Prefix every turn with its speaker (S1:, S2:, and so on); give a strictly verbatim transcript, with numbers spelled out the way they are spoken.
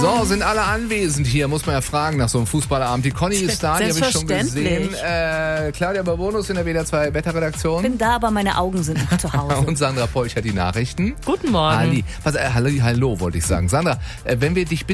S1: So, sind alle anwesend hier, muss man ja fragen nach so einem Fußballabend. Die Conny ist da, die habe ich schon gesehen. Äh, Claudia Barbonus in der W D R zwei Wetterredaktion.
S2: Bin da, aber meine Augen sind noch zu Hause.
S1: Und Sandra Polch hat die Nachrichten.
S2: Guten Morgen.
S1: Ali, was, äh, hallo, hallo wollte ich sagen. Sandra, äh, wenn wir dich bitten,